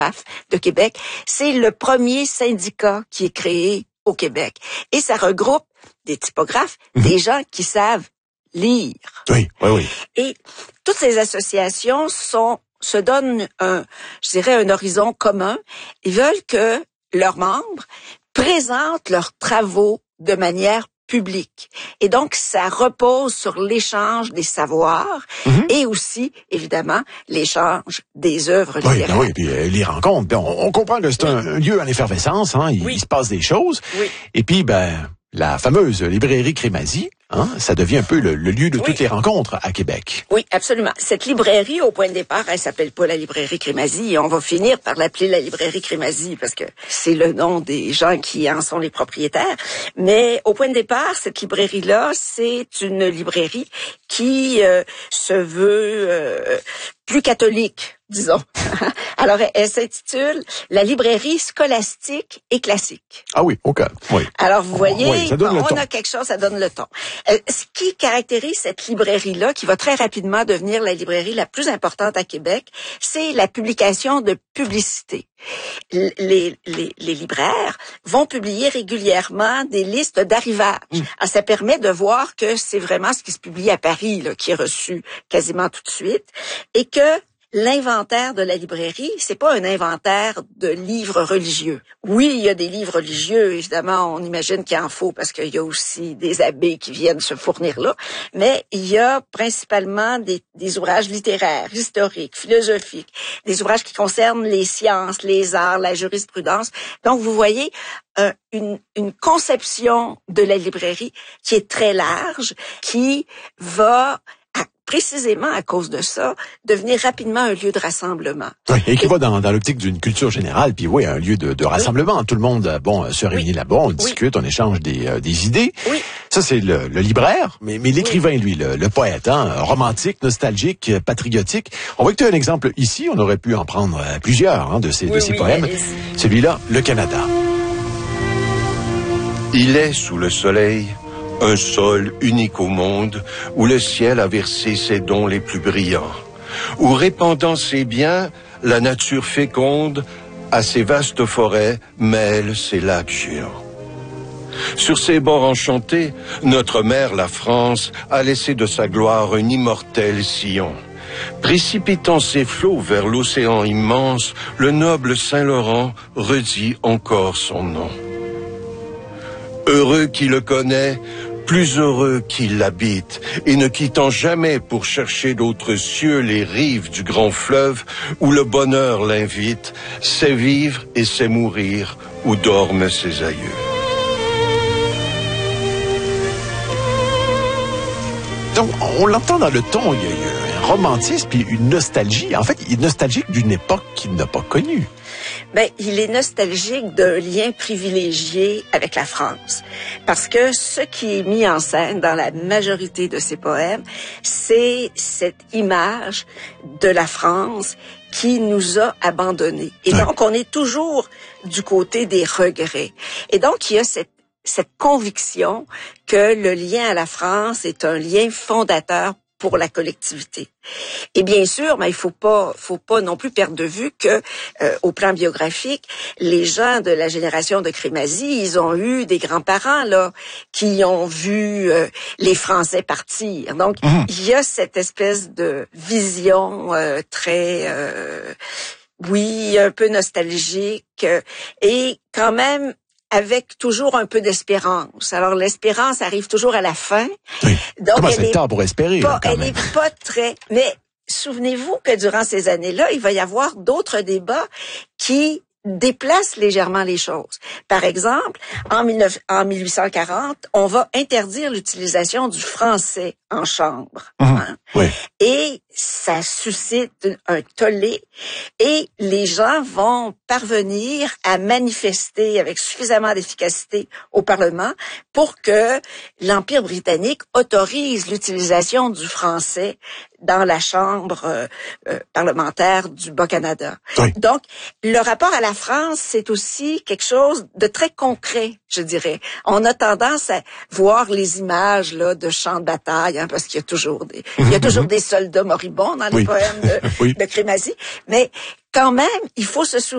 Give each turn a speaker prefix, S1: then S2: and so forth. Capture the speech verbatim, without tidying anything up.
S1: de Québec. C'est le premier syndicat qui est créé au Québec. Et ça regroupe des typographes, mmh. des gens qui savent lire.
S2: Oui, oui, oui.
S1: Et toutes ces associations sont, se donnent un, je dirais, un horizon commun. Ils veulent que leurs membres présentent leurs travaux de manière public. Et donc, ça repose sur l'échange des savoirs mm-hmm. et aussi, évidemment, l'échange des œuvres
S2: oui,
S1: littéraires.
S2: Oui, puis euh, les rencontres. Ben, on, on comprend que c'est oui. un, un lieu en effervescence, hein, il,
S1: oui.
S2: il se passe des choses.
S1: Oui.
S2: Et puis, ben, la fameuse librairie Crémazie, hein, ça devient un peu le, le lieu de oui. toutes les rencontres à Québec.
S1: Oui, absolument. Cette librairie, au point de départ, elle s'appelle pas la librairie Crémazie et on va finir par l'appeler la librairie Crémazie parce que c'est le nom des gens qui en sont les propriétaires. Mais au point de départ, cette librairie-là, c'est une librairie qui euh, se veut euh, plus catholique, disons. Alors, elle, elle s'intitule La librairie scolastique et classique.
S2: Ah oui, ok. Oui.
S1: Alors, vous voyez,
S2: oui, ça donne
S1: bon,
S2: le
S1: on
S2: ton.
S1: a quelque chose, ça donne le ton. Euh, ce qui caractérise cette librairie-là, qui va très rapidement devenir la librairie la plus importante à Québec, c'est la publication de publicité. Les, les, les libraires vont publier régulièrement des listes d'arrivage. Mmh. Alors, ça permet de voir que c'est vraiment ce qui se publie à Paris là, qui est reçu quasiment tout de suite et que l'inventaire de la librairie, c'est pas un inventaire de livres religieux. Oui, il y a des livres religieux, évidemment, on imagine qu'il en faut parce qu'il y a aussi des abbés qui viennent se fournir là, mais il y a principalement des, des ouvrages littéraires, historiques, philosophiques, des ouvrages qui concernent les sciences, les arts, la jurisprudence. Donc, vous voyez, euh, une, une conception de la librairie qui est très large, qui va précisément à cause de ça, devenir rapidement un lieu de rassemblement.
S2: Oui, et qui et... va dans, dans l'optique d'une culture générale, puis oui, un lieu de, de rassemblement. Oui. Tout le monde, bon, se réunit oui. là-bas, on oui. discute, on échange des, euh, des idées.
S1: Oui.
S2: Ça, c'est le, le libraire, mais, mais l'écrivain, oui. lui, le, le poète, hein, romantique, nostalgique, patriotique. On va écouter un exemple ici, on aurait pu en prendre euh, plusieurs hein, de ces,
S1: oui,
S2: de ces
S1: oui,
S2: poèmes.
S1: allez-y.
S2: Celui-là, Le Canada.
S3: Il est sous le soleil un sol unique au monde, où le ciel a versé ses dons les plus brillants, où répandant ses biens, la nature féconde, à ses vastes forêts, mêle ses lacs géants. Sur ses bords enchantés, notre mère, la France, a laissé de sa gloire un immortel sillon. Précipitant ses flots vers l'océan immense, le noble Saint-Laurent redit encore son nom. Heureux qui le connaît, plus heureux qu'il l'habite, et ne quittant jamais pour chercher d'autres cieux les rives du grand fleuve où le bonheur l'invite, sait vivre et sait mourir où dorment ses aïeux.
S2: Donc, on l'entend dans le ton, il y a un romantisme puis une nostalgie. En fait, il est nostalgique d'une époque qu'il n'a pas connue.
S1: Ben, il est nostalgique d'un lien privilégié avec la France. Parce que ce qui est mis en scène dans la majorité de ses poèmes, c'est cette image de la France qui nous a abandonnés. Et ouais. donc, on est toujours du côté des regrets. Et donc, il y a cette cette conviction que le lien à la France est un lien fondateur pour la collectivité. Et bien sûr, mais il faut pas, faut pas non plus perdre de vue que, euh, au plan biographique, les gens de la génération de Crémazie, ils ont eu des grands-parents là qui ont vu euh, les Français partir. Donc, mmh. il y a cette espèce de vision euh, très, euh, oui, un peu nostalgique euh, et quand même avec toujours un peu d'espérance. Alors, l'espérance arrive toujours à la fin.
S2: Oui.
S1: Donc,
S2: comment
S1: c'est
S2: le temps pour espérer,
S1: pas,
S2: là, quand
S1: elle
S2: même.
S1: est pas très... Mais souvenez-vous que durant ces années-là, il va y avoir d'autres débats qui déplacent légèrement les choses. Par exemple, en, mille huit cent quarante, on va interdire l'utilisation du français en chambre.
S2: Mmh.
S1: Hein?
S2: Oui.
S1: Et ça suscite un tollé et les gens vont parvenir à manifester avec suffisamment d'efficacité au Parlement pour que l'Empire britannique autorise l'utilisation du français dans la chambre euh, euh, parlementaire du Bas-Canada.
S2: Oui.
S1: Donc, le rapport à la France, c'est aussi quelque chose de très concret, je dirais. On a tendance à voir les images là de champs de bataille, hein, parce qu'il y a toujours des, il y a toujours des soldats moribonds dans les
S2: oui.
S1: poèmes de,
S2: oui.
S1: de Crémazie, mais quand même, il faut se souvenir